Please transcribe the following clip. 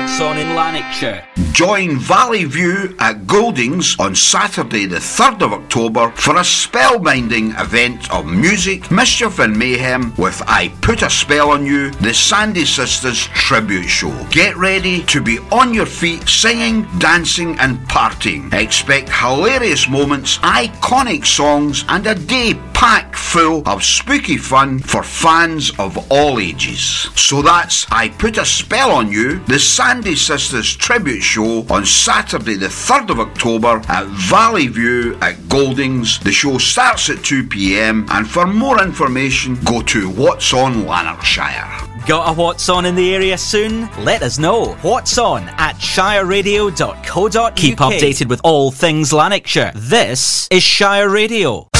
What's On in Lanarkshire. Join Valley View at Goldings on Saturday the 3rd of October for a spellbinding event of music, mischief and mayhem with I Put a Spell on You, the Sandy Sisters tribute show. Get ready to be on your feet singing, dancing and partying. Expect hilarious moments, iconic songs and a day packed full of spooky fun for fans of all ages. So that's I Put a Spell on You, the Sandy Sisters tribute show on Saturday the 3rd of October at Valley View at Goldings. The show starts at 2 p.m. and for more information go to What's On Lanarkshire. Got a What's On in the area soon? Let us know. What's On at shireradio.co.uk. Keep updated with all things Lanarkshire. This is Shire Radio.